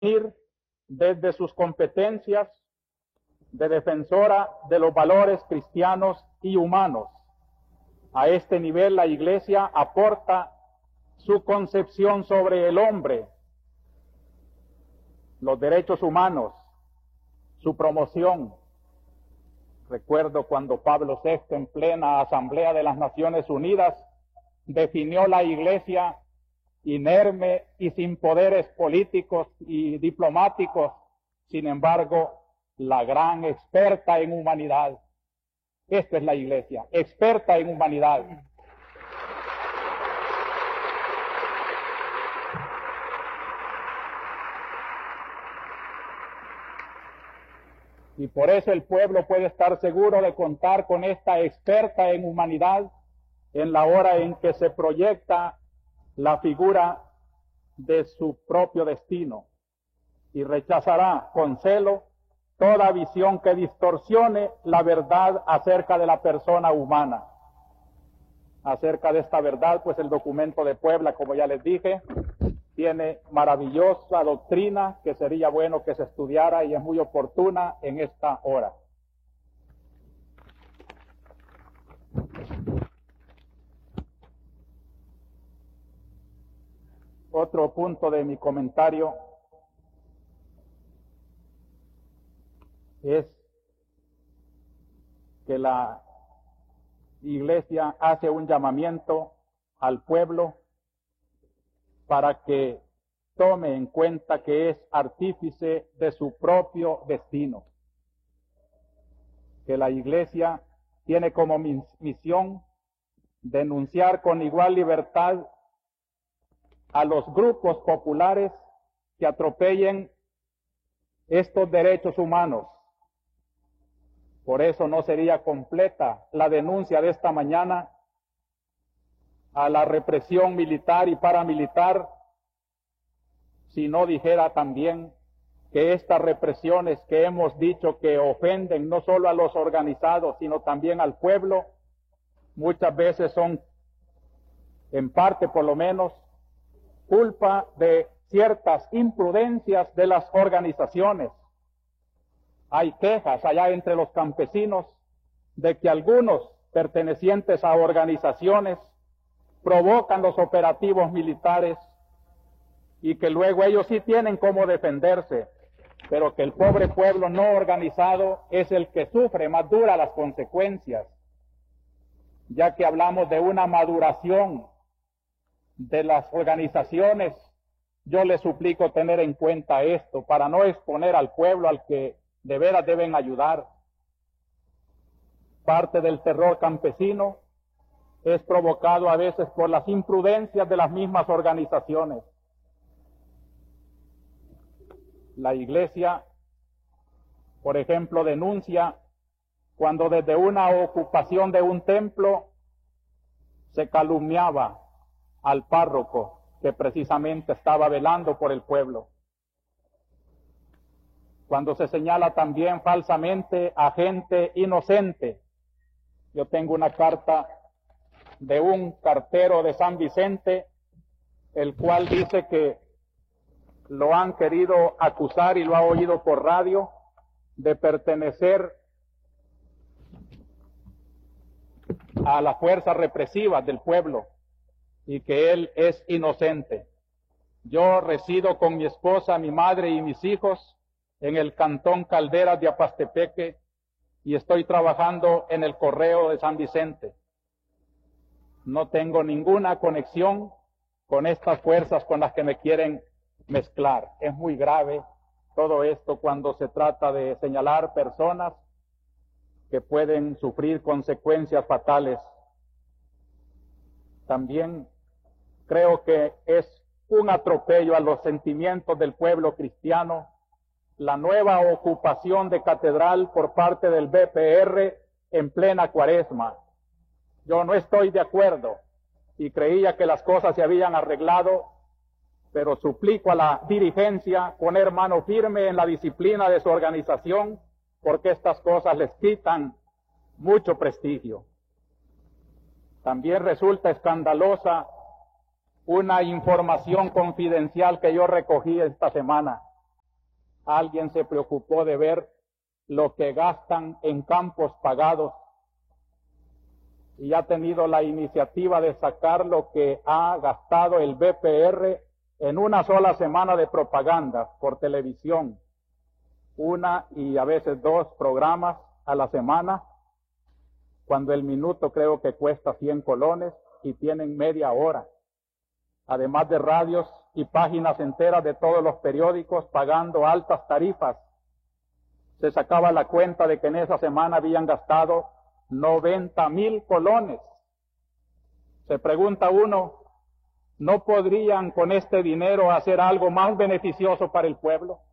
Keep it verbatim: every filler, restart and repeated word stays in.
ir desde sus competencias de defensora de los valores cristianos y humanos. A este nivel la Iglesia aporta su concepción sobre el hombre, los derechos humanos, su promoción. Recuerdo cuando Pablo sexto, en plena Asamblea de las Naciones Unidas, definió la Iglesia inerme y sin poderes políticos y diplomáticos, sin embargo, la gran experta en humanidad. Esta es la Iglesia, experta en humanidad. Y por eso el pueblo puede estar seguro de contar con esta experta en humanidad en la hora en que se proyecta la figura de su propio destino, y rechazará con celo toda visión que distorsione la verdad acerca de la persona humana. Acerca de esta verdad, pues el documento de Puebla, como ya les dije, tiene maravillosa doctrina que sería bueno que se estudiara y es muy oportuna en esta hora. Otro punto de mi comentario es que la Iglesia hace un llamamiento al pueblo para que tome en cuenta que es artífice de su propio destino. Que la Iglesia tiene como misión denunciar con igual libertad a los grupos populares que atropellen estos derechos humanos. Por eso no sería completa la denuncia de esta mañana a la represión militar y paramilitar si no dijera también que estas represiones que hemos dicho que ofenden no solo a los organizados, sino también al pueblo, muchas veces son, en parte por lo menos, culpa de ciertas imprudencias de las organizaciones. Hay quejas allá entre los campesinos de que algunos pertenecientes a organizaciones provocan los operativos militares y que luego ellos sí tienen cómo defenderse, pero que el pobre pueblo no organizado es el que sufre más duras las consecuencias, ya que hablamos de una maduración de las organizaciones. Yo les suplico tener en cuenta esto para no exponer al pueblo al que de veras deben ayudar. Parte del terror campesino es provocado a veces por las imprudencias de las mismas organizaciones. La Iglesia, por ejemplo, denuncia cuando desde una ocupación de un templo se calumniaba al párroco que precisamente estaba velando por el pueblo. Cuando se señala también falsamente a gente inocente. Yo tengo una carta de un cartero de San Vicente, el cual dice que lo han querido acusar y lo ha oído por radio de pertenecer a las fuerzas represivas del pueblo y que él es inocente. Yo resido con mi esposa, mi madre y mis hijos en el cantón Calderas de Apastepeque y estoy trabajando en el correo de San Vicente. No tengo ninguna conexión con estas fuerzas con las que me quieren mezclar. Es muy grave todo esto cuando se trata de señalar personas que pueden sufrir consecuencias fatales. También creo que es un atropello a los sentimientos del pueblo cristiano la nueva ocupación de catedral por parte del B P R en plena cuaresma. Yo no estoy de acuerdo y creía que las cosas se habían arreglado, pero suplico a la dirigencia poner mano firme en la disciplina de su organización, porque estas cosas les quitan mucho prestigio. También resulta escandalosa una información confidencial que yo recogí esta semana. Alguien se preocupó de ver lo que gastan en campos pagados y ha tenido la iniciativa de sacar lo que ha gastado el B P R en una sola semana de propaganda por televisión, una y a veces dos programas a la semana, cuando el minuto creo que cuesta cien colones y tienen media hora, además de radios y páginas enteras de todos los periódicos pagando altas tarifas. Se sacaba la cuenta de que en esa semana habían gastado noventa mil colones. Se pregunta uno, ¿no podrían con este dinero hacer algo más beneficioso para el pueblo?